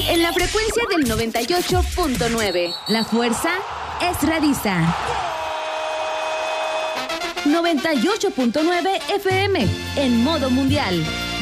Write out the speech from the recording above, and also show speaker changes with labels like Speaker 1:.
Speaker 1: en la frecuencia del 98.9. La fuerza es Radisa. 98.9 FM en modo mundial.